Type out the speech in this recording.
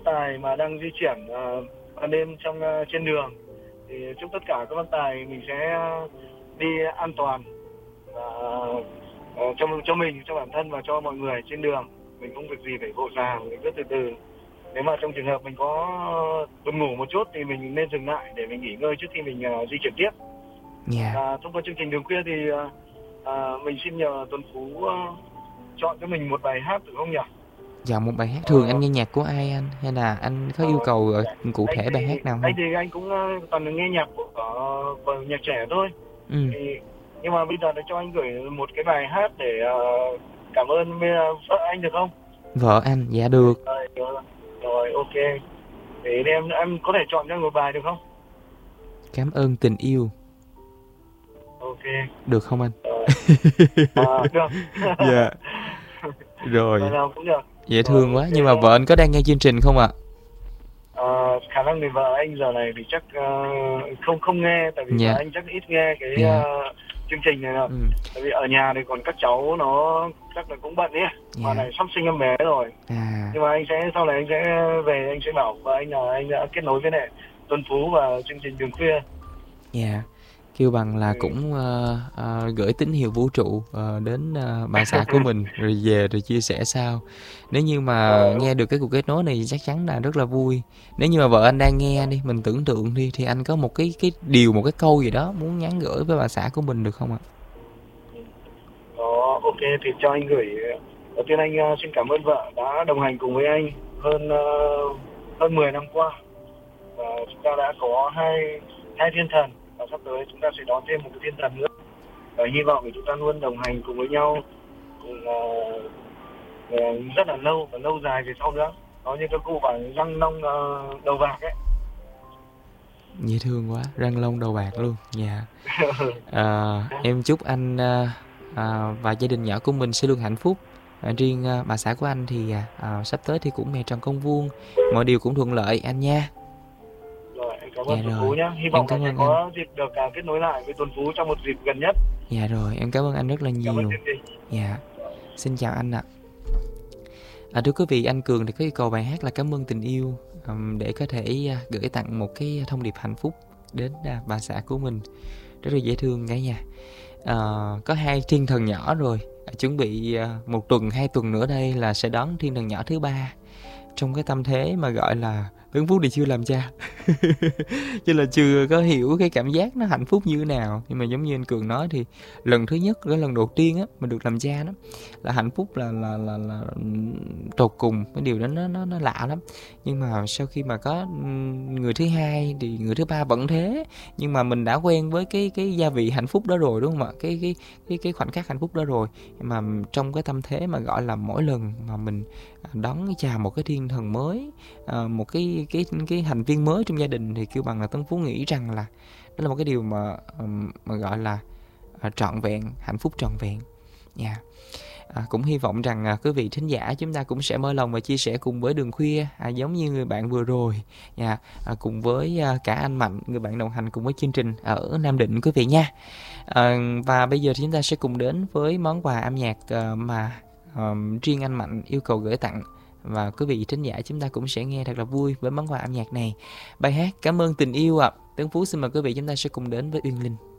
tài mà đang di chuyển ban đêm trên đường, thì chúc tất cả các bác tài mình sẽ đi an toàn, và cho mình, cho bản thân và cho mọi người trên đường. Mình không việc gì phải vội vàng, mình cứ từ từ. Nếu mà trong trường hợp mình có buồn ngủ một chút thì mình nên dừng lại để mình nghỉ ngơi trước khi mình di chuyển tiếp. Dạ. Thông qua chương trình Đường Khuya thì mình xin nhờ Tuấn Phú chọn cho mình một bài hát được không nhỉ? Dạ, một bài hát. Thường anh Ờ, nghe nhạc của ai anh? Hay là anh có ờ, yêu cầu cụ anh thể bài hát nào anh không? thì anh cũng toàn nghe nhạc của nhạc trẻ thôi. Ừ. Thì nhưng mà bây giờ để cho anh gửi một cái bài hát để cảm ơn vợ anh được không? Vợ anh, dạ được. Rồi, ok. Thì em có thể chọn cho anh một bài được không? Cảm ơn tình yêu. Ok. Được không anh? Được. Dạ. Bài Rồi. nào cũng được. Dễ Rồi, thương quá. ok. Nhưng mà vợ anh có đang nghe chương trình không ạ? Khả năng người vợ anh giờ này thì chắc không không nghe, tại vì vợ Dạ. anh chắc ít nghe cái Dạ. chương trình này rồi. Ừ. Tại vì ở nhà thì còn các cháu nó chắc là cũng bận ấy, mà Dạ. này sắp sinh em bé rồi. À. Nhưng mà anh sẽ sau này anh sẽ về, anh sẽ bảo vợ anh là anh đã kết nối với lại Tuấn Phú và chương trình Đường Khuya. Dạ. Kêu bằng là Ừ. cũng gửi tín hiệu vũ trụ đến bà xã của mình, rồi về rồi chia sẻ sau. Nếu như mà Rồi, nghe được cái cuộc kết nối này chắc chắn là rất là vui. Nếu như mà vợ anh đang nghe đi, mình tưởng tượng đi, thì anh có một cái điều, một cái câu gì đó muốn nhắn gửi với bà xã của mình được không ạ? đó, ok thì cho anh gửi. Đầu tiên anh xin cảm ơn vợ đã đồng hành cùng với anh hơn 10 năm qua, và chúng ta đã có hai thiên thần, và sắp tới chúng ta sẽ đón thêm một cái thiên thần nữa, và hy vọng thì chúng ta luôn đồng hành cùng với nhau, cùng rất là lâu và lâu dài về sau nữa. Nó như các cụ bảo răng nong đầu bạc ấy. Dễ thương quá, răng long đầu bạc luôn. Dạ. Em chúc anh và gia đình nhỏ của mình sẽ luôn hạnh phúc. Riêng bà xã của anh thì sắp tới thì cũng mẹ tròn con vuông, mọi điều cũng thuận lợi anh nha. Rồi, anh cảm Dạ ơn Tuấn Phú rồi, nhé. Hy em vọng là cảm sẽ ơn anh. có dịp được kết nối lại với Tuấn Phú trong một dịp gần nhất. Dạ rồi, em cảm ơn anh rất là Cảm ơn nhiều. chương trình. Dạ, xin chào anh ạ. Thưa quý vị, anh Cường thì có yêu cầu bài hát là Cảm ơn tình yêu, để có thể gửi tặng một cái thông điệp hạnh phúc đến bà xã của mình. Rất là dễ thương cả nhà. Có 2 thiên thần nhỏ rồi, chuẩn bị 1 tuần, 2 tuần nữa đây là sẽ đón thiên thần nhỏ thứ 3. Trong cái tâm thế mà gọi là Tuấn Phú thì chưa làm cha cho là chưa có hiểu cái cảm giác nó hạnh phúc như thế nào. Nhưng mà giống như anh Cường nói thì lần thứ nhất, cái lần đầu tiên á mình được làm cha đó là hạnh phúc, là tột cùng. Cái điều đó nó lạ lắm. Nhưng mà sau khi mà có người thứ hai thì người thứ ba vẫn thế, nhưng mà mình đã quen với cái gia vị hạnh phúc đó rồi, đúng không ạ? Cái khoảnh khắc hạnh phúc đó rồi. Mà trong cái tâm thế mà gọi là mỗi lần mà mình đón chào một cái thiên thần mới, một cái thành viên mới trong gia đình, thì kêu bằng là Tấn Phú nghĩ rằng là đó là một cái điều mà gọi là trọn vẹn, hạnh phúc trọn vẹn nha. Cũng hy vọng rằng quý vị thính giả chúng ta cũng sẽ mở lòng và chia sẻ cùng với Đường Khuya, giống như người bạn vừa rồi nha, cùng với cả anh Mạnh, người bạn đồng hành cùng với chương trình ở Nam Định quý vị nha. Và bây giờ thì chúng ta sẽ cùng đến với món quà âm nhạc mà riêng anh Mạnh yêu cầu gửi tặng, và quý vị thính giả chúng ta cũng sẽ nghe thật là vui với món quà âm nhạc này. Bài hát Cảm ơn tình yêu ạ. Tấn Phú xin mời quý vị chúng ta sẽ cùng đến với Uyên Linh.